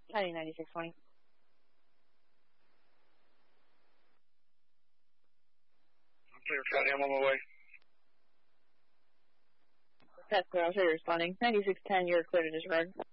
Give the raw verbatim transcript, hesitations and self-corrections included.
Heading ninety-six twenty. I'm clear, County. I'm on my way. That's clear. I'll show you responding. ninety-six ten, you're clear to disregard.